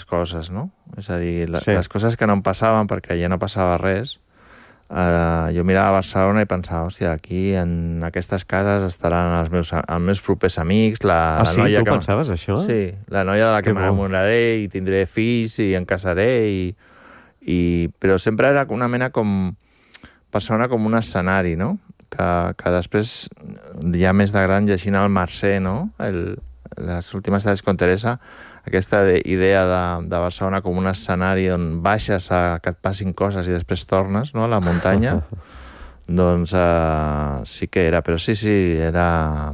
les coses, no? És a dir, les coses que no em passaven perquè allà no passava res, jo mirava Barcelona i pensava, hòstia, aquí en aquestes cases estaran els meus propers amics, la sí? noia Tu pensaves això? Sí, la noia de la que m'enamoraré i tindré fills i em casaré però sempre era una mena com persona com un escenari, no? Que després, ja més de gran, llegint el Mercè, no? Les últimes dades con Teresa, aquesta idea de Barcelona com un escenari on baixes a que et passin coses i després tornes, no?, a la muntanya, doncs sí que era, però sí, era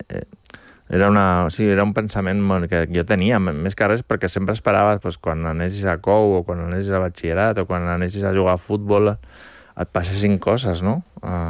un pensament que jo tenia, més que res, perquè sempre esperava quan anessis a COU o quan anessis a batxillerat o quan anessis a jugar a futbol et passessin coses, no?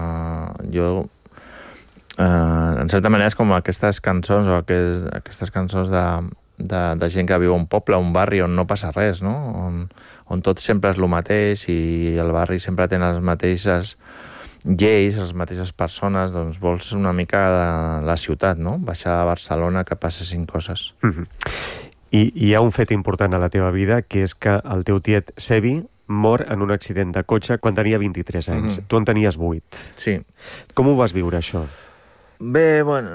En certa manera és com aquestes cançons o aquestes cançons de gent que viu a un poble, un barri on no passa res, no? On tot sempre és el mateix i el barri sempre té les mateixes lleis, les mateixes persones, doncs vols una mica de la ciutat, no? Baixar a Barcelona que passessin coses. I hi ha un fet important a la teva vida, que és que el teu tiet Sebi mor en un accident de cotxe quan tenia 23 anys. Tu en tenies 8. Sí. Com ho vas viure, això? Bé, bueno,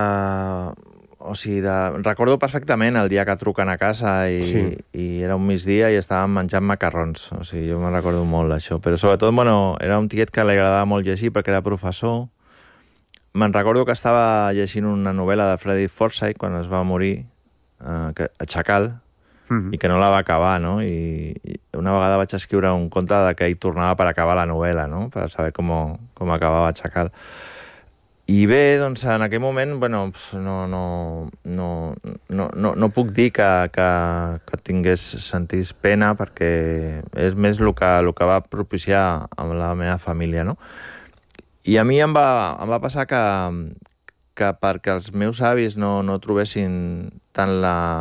recordo perfectament el dia que truquen a casa i era un migdia i estàvem menjant macarrons. O sigui, jo me'n recordo molt això. Però sobretot, bueno, era un tiet que li agradava molt llegir perquè era professor. Me'n recordo que estava llegint una novel·la de Frederick Forsyth quan es va morir, a Chacal, i que no la va acabar, no? I una vegada vaig escriure un conte de que ell tornava per acabar la novel·la, no? Per saber com acabava Chacal. I bé, doncs, en aquell moment, bueno, no puc dir que sentís pena, perquè és més el que va propiciar amb la meva família, no? I a mi em va passar que perquè els meus avis no trobessin tant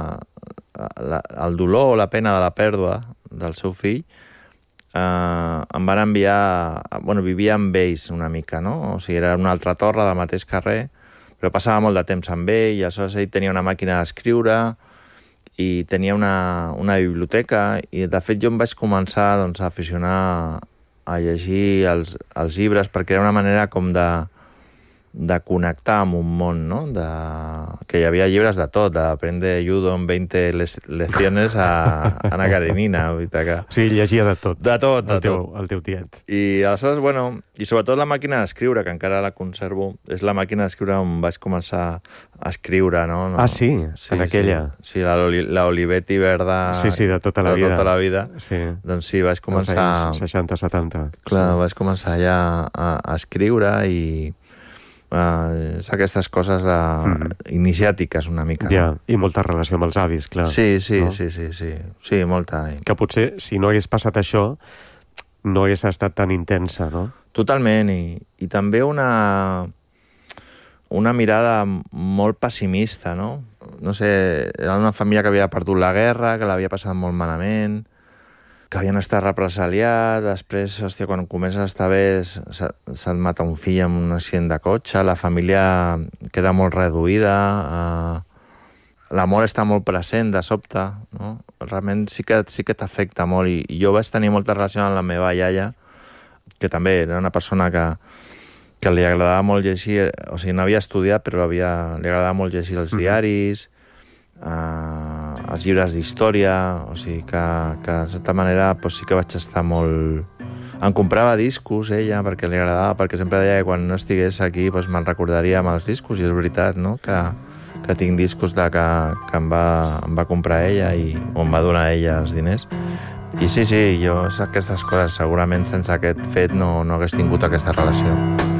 el dolor o la pena de la pèrdua del seu fill, em van enviar... Bueno, vivia amb ells una mica, no? O sigui, era una altra torre del mateix carrer, però passava molt de temps amb ell, i aleshores ell tenia una màquina d'escriure i tenia una biblioteca, i de fet jo em vaig començar doncs, a aficionar a llegir els llibres, perquè era una manera com de connectar amb un món, no? Que hi havia llibres de tot, d'Aprende Judo en 20 lecciones a Ana Karenina. Sí, llegia de tot. De tot. El teu tiet. I aleshores, bueno, i sobretot la màquina d'escriure, que encara la conservo, és la màquina d'escriure on vaig començar a escriure, no? Ah, sí? En aquella? Sí, la Olivetti verda... Sí, de tota la vida. De tota la vida. Sí. Doncs sí, vaig començar... 60-70. Clar, vaig començar ja a escriure i... és aquestes coses iniciàtiques una mica. Ja, i molta relació amb els avis, clar. Sí, no? sí, molta. Que potser, si no hagués passat això, no hagués estat tan intensa, no? Totalment, i també una mirada molt pessimista, no? No sé, era una família que havia perdut la guerra, que l'havia passat molt malament, que havien estat represaliats, després, hòstia, quan comences a estar bé, se't mata un fill en un accident de cotxe, la família queda molt reduïda, l'amor està molt present de sobte, no? Realment sí que t'afecta molt, i jo vaig tenir molta relació amb la meva iaia, que també era una persona que li agradava molt llegir, o sigui, no havia estudiat, però li agradava molt llegir els diaris, els llibres d'història, o sigui que de certa manera sí que vaig estar molt... Em comprava discos, ella, perquè li agradava, perquè sempre deia que quan no estigués aquí me'n recordaria amb els discos, i és veritat, no?, que tinc discos que em va comprar ella o em va donar ella els diners. I sí, jo aquestes coses, segurament sense aquest fet no hagués tingut aquesta relació.